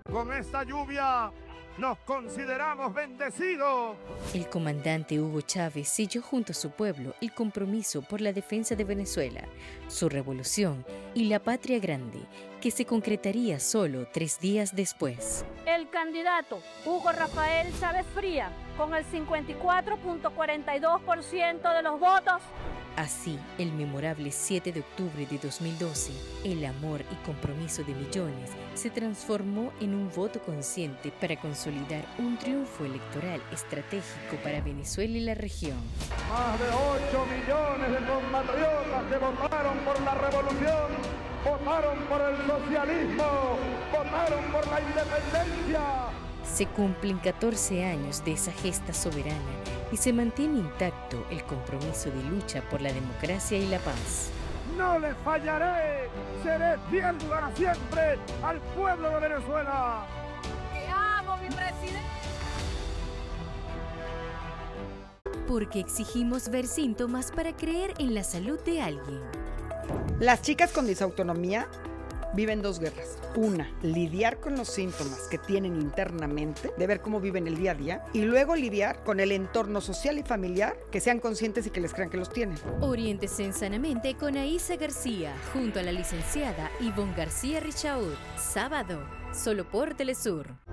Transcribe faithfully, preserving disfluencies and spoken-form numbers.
Con esta lluvia nos consideramos bendecidos. El comandante Hugo Chávez selló junto a su pueblo el compromiso por la defensa de Venezuela, su revolución y la patria grande, que se concretaría solo tres días después. El candidato Hugo Rafael Chávez Fría, con el cincuenta y cuatro punto cuarenta y dos por ciento de los votos. Así, el memorable siete de octubre de dos mil doce, el amor y compromiso de millones se transformó en un voto consciente para consolidar un triunfo electoral estratégico para Venezuela y la región. Más de ocho millones de compatriotas que votaron por la revolución, votaron por el socialismo, votaron por la independencia. Se cumplen catorce años de esa gesta soberana y se mantiene intacto el compromiso de lucha por la democracia y la paz. No le fallaré, seré fiel para siempre al pueblo de Venezuela. ¡Te amo, mi presidente! Porque exigimos ver síntomas para creer en la salud de alguien. Las chicas con disautonomía viven dos guerras. Una, lidiar con los síntomas que tienen internamente, de ver cómo viven el día a día, y luego lidiar con el entorno social y familiar, que sean conscientes y que les crean que los tienen. Oriéntese en Sanamente con Aisa García, junto a la licenciada Ivonne García Richaud. Sábado, solo por Telesur.